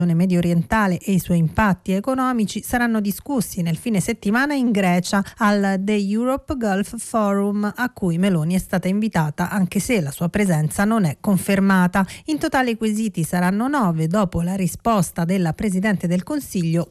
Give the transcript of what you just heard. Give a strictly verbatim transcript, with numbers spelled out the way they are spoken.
medio orientale e i suoi impatti economici saranno discussi nel fine settimana in Grecia al The Europe Gulf Forum, a cui Meloni è stata invitata anche se la sua presenza non è confermata. In totale i quesiti saranno nove dopo la risposta della Presidente del Consiglio